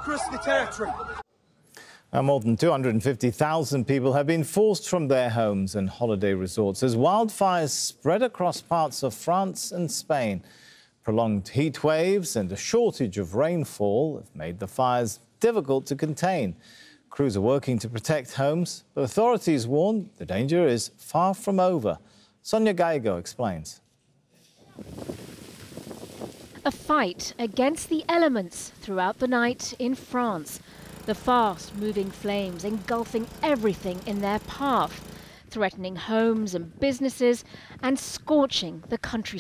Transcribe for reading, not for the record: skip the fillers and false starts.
across the territory. More than 250,000 people have been forced from their homes and holiday resorts as wildfires spread across parts of France and Spain. Prolonged heat waves and a shortage of rainfall have made the fires difficult to contain. Crews are working to protect homes, but authorities warn the danger is far from over. Sonia Gallego explains. A fight against the elements throughout the night in France. The fast-moving flames engulfing everything in their path, threatening homes and businesses and scorching the countryside.